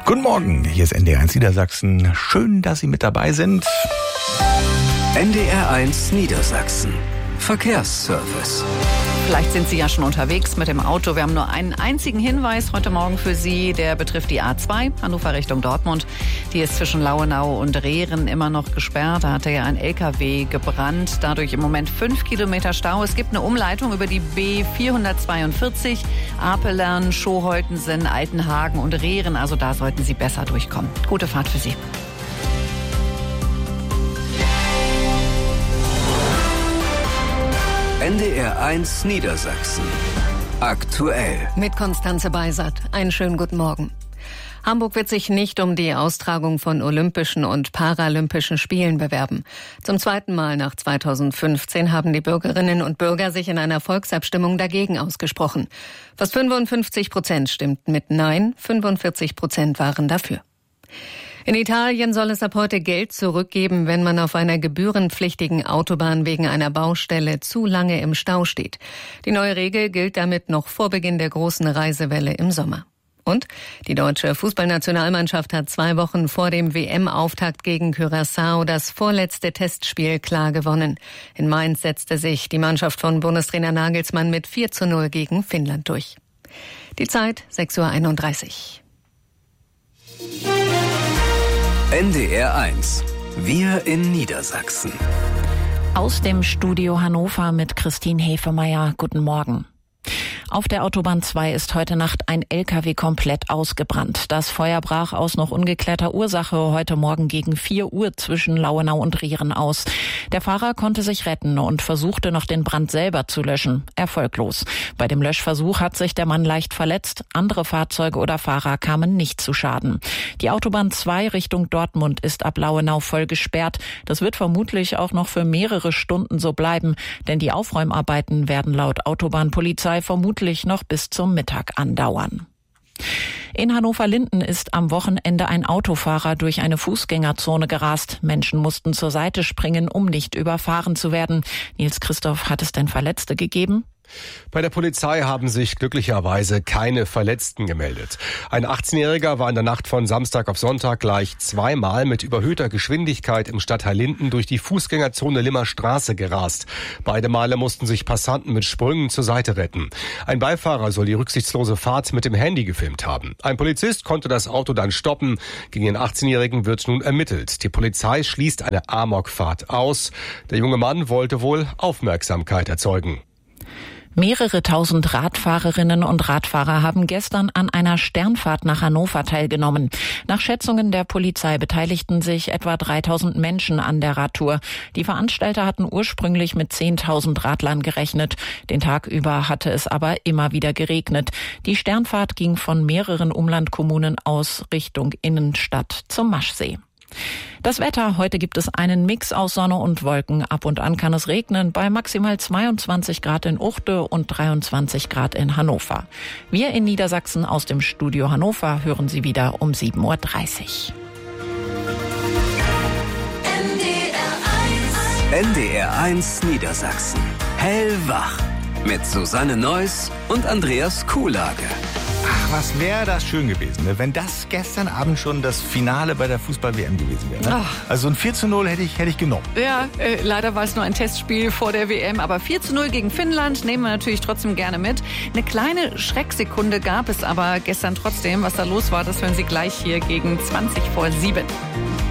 Guten Morgen, hier ist NDR1 Niedersachsen. Schön, dass Sie mit dabei sind. NDR1 Niedersachsen. Verkehrsservice. Vielleicht sind Sie ja schon unterwegs mit dem Auto. Wir haben nur einen einzigen Hinweis heute Morgen für Sie. Der betrifft die A2, Hannover Richtung Dortmund. Die ist zwischen Lauenau und Rehren immer noch gesperrt. Da hatte ja ein LKW gebrannt. Dadurch im Moment 5 Kilometer Stau. Es gibt eine Umleitung über die B442. Apelern, Schoholtensen, Altenhagen und Rehren. Also da sollten Sie besser durchkommen. Gute Fahrt für Sie. NDR1 Niedersachsen. Aktuell. Mit Konstanze Beisert. Einen schönen guten Morgen. Hamburg wird sich nicht um die Austragung von Olympischen und Paralympischen Spielen bewerben. Zum zweiten Mal nach 2015 haben die Bürgerinnen und Bürger sich in einer Volksabstimmung dagegen ausgesprochen. Fast 55% stimmten mit Nein, 45% waren dafür. In Italien soll es ab heute Geld zurückgeben, wenn man auf einer gebührenpflichtigen Autobahn wegen einer Baustelle zu lange im Stau steht. Die neue Regel gilt damit noch vor Beginn der großen Reisewelle im Sommer. Und die deutsche Fußballnationalmannschaft hat 2 Wochen vor dem WM-Auftakt gegen Curaçao das vorletzte Testspiel klar gewonnen. In Mainz setzte sich die Mannschaft von Bundestrainer Nagelsmann mit 4:0 gegen Finnland durch. Die Zeit 6:31 Uhr. NDR1. Wir in Niedersachsen. Aus dem Studio Hannover mit Christine Hefemeyer. Guten Morgen. Auf der Autobahn 2 ist heute Nacht ein LKW komplett ausgebrannt. Das Feuer brach aus noch ungeklärter Ursache heute Morgen gegen 4 Uhr zwischen Lauenau und Rehren aus. Der Fahrer konnte sich retten und versuchte noch den Brand selber zu löschen. Erfolglos. Bei dem Löschversuch hat sich der Mann leicht verletzt. Andere Fahrzeuge oder Fahrer kamen nicht zu Schaden. Die Autobahn 2 Richtung Dortmund ist ab Lauenau voll gesperrt. Das wird vermutlich auch noch für mehrere Stunden so bleiben, denn die Aufräumarbeiten werden laut Autobahnpolizei vermutlich noch bis zum Mittag andauern. In Hannover-Linden ist am Wochenende ein Autofahrer durch eine Fußgängerzone gerast. Menschen mussten zur Seite springen, um nicht überfahren zu werden. Nils Christoph, hat es denn Verletzte gegeben? Bei der Polizei haben sich glücklicherweise keine Verletzten gemeldet. Ein 18-Jähriger war in der Nacht von Samstag auf Sonntag gleich 2-mal mit überhöhter Geschwindigkeit im Stadtteil Linden durch die Fußgängerzone Limmer Straße gerast. Beide Male mussten sich Passanten mit Sprüngen zur Seite retten. Ein Beifahrer soll die rücksichtslose Fahrt mit dem Handy gefilmt haben. Ein Polizist konnte das Auto dann stoppen. Gegen den 18-Jährigen wird nun ermittelt. Die Polizei schließt eine Amokfahrt aus. Der junge Mann wollte wohl Aufmerksamkeit erzeugen. Mehrere tausend Radfahrerinnen und Radfahrer haben gestern an einer Sternfahrt nach Hannover teilgenommen. Nach Schätzungen der Polizei beteiligten sich etwa 3000 Menschen an der Radtour. Die Veranstalter hatten ursprünglich mit 10.000 Radlern gerechnet. Den Tag über hatte es aber immer wieder geregnet. Die Sternfahrt ging von mehreren Umlandkommunen aus Richtung Innenstadt zum Maschsee. Das Wetter, heute gibt es einen Mix aus Sonne und Wolken. Ab und an kann es regnen bei maximal 22 Grad in Uchte und 23 Grad in Hannover. Wir in Niedersachsen aus dem Studio Hannover hören Sie wieder um 7:30 Uhr. NDR1 Niedersachsen. Hellwach. Mit Susanne Neuss und Andreas Kuhlage. Ach, was wäre das schön gewesen, ne? Wenn das gestern Abend schon das Finale bei der Fußball-WM gewesen wäre. Ne? Also ein 4:0 hätte ich genommen. Ja, leider war es nur ein Testspiel vor der WM, aber 4:0 gegen Finnland nehmen wir natürlich trotzdem gerne mit. Eine kleine Schrecksekunde gab es aber gestern trotzdem. Was da los war, das hören Sie gleich hier gegen 7:20.